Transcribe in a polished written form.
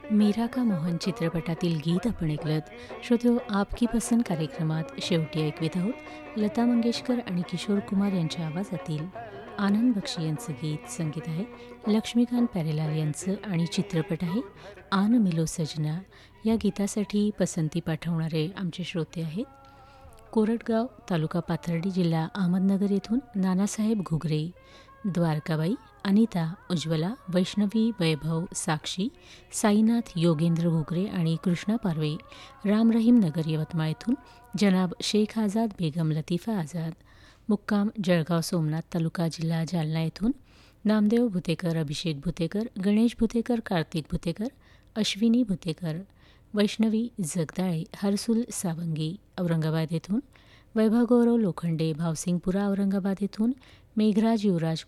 मीरा का मोहन चित्रपटातील गीत आपण ऐकलत. श्रोत्यो, आपकी पसंद कार्यक्रमात शेवटी ऐकवीत आहोत लता मंगेशकर आणि किशोर कुमार यांच्या आवाजातील आनंद बक्षी यांचं गीत. संगीत आहे लक्ष्मीकांत प्यारेलाल यांचं आणि चित्रपट आहे आन मिलो सजना. या गीतासाठी पसंती पाठवणारे आमचे श्रोते आहेत कोरटगाव, तालुका पाथर्डी, जिल्हा अहमदनगर येथून नानासाहेब घुगरे, द्वारकाबाई, अनिता, उज्ज्वला, वैष्णवी, वैभव, साक्षी, साईनाथ, योगेंद्र घुगरे आणि कृष्णा पारवे, राम रहीम नगर, यवतमाळ येथून जनाब शेख आझाद, बेगम लतीफा आझाद, मुक्काम जळगाव सोमनाथ तालुका, जिल्हा जालना येथून नामदेव भुतेकर, अभिषेक भुतेकर, गणेश भुतेकर, कार्तिक भुतेकर, अश्विनी भुतेकर, वैष्णवी जगदाळे, हरसुल सावंगी, औरंगाबाद येथून वैभव गौरव लोखंडे, भावसिंगपुरा, औरंगाबाद येथून मेघराज युवराज